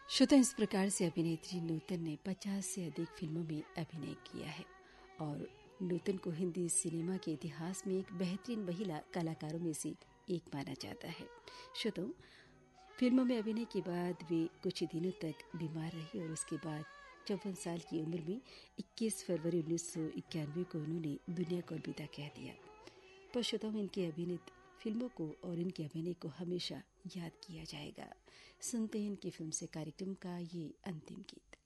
श्रोता, इस प्रकार से अभिनेत्री नूतन ने 50 से अधिक फिल्मों में अभिनय किया है और नूतन को हिंदी सिनेमा के इतिहास में एक बेहतरीन महिला कलाकारों में से एक माना जाता है। श्रोताओं, फिल्मों में अभिनय के बाद वे कुछ दिनों तक बीमार रही और उसके बाद 54 साल की उम्र में 21 फरवरी 1991 को उन्होंने दुनिया को अलविदा कह दिया। पर श्रोताओं, इनके अभिनीत फिल्मों को और इनके अभिनय को हमेशा याद किया जाएगा। सुनते हैं इनकी फिल्म से कार्यक्रम का ये अंतिम गीत।